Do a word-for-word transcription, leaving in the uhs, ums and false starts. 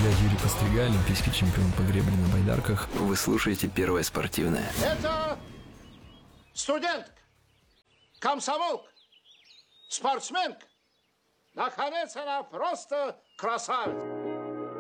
Я Юрий Пострига, олимпийский чемпион по гребле на байдарках. Вы слушаете Первое спортивное. Это студентка, комсомолка, спортсменка. Наконец, она просто красавица.